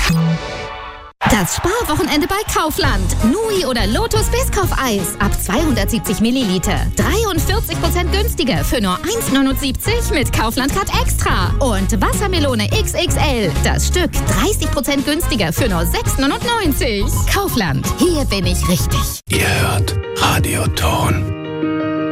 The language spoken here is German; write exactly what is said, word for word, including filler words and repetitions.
Das Sparwochenende bei Kaufland. Nui oder Lotus Biscoff-Eis ab zweihundertsiebzig Milliliter. dreiundvierzig Prozent günstiger für nur eins neunundsiebzig mit Kaufland-Card Extra. Und Wassermelone X X L. Das Stück dreißig Prozent günstiger für nur sechs neunundneunzig. Kaufland. Hier bin ich richtig. Ihr hört Radio Ton.